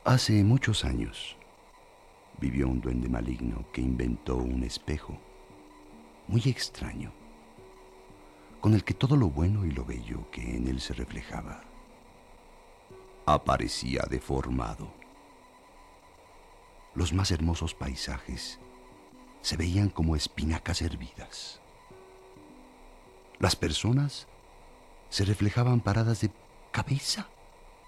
Hace muchos años vivió un duende maligno que inventó un espejo muy extraño, con el que todo lo bueno y lo bello que en él se reflejaba aparecía deformado. Los más hermosos paisajes se veían como espinacas hervidas. Las personas se reflejaban paradas de cabeza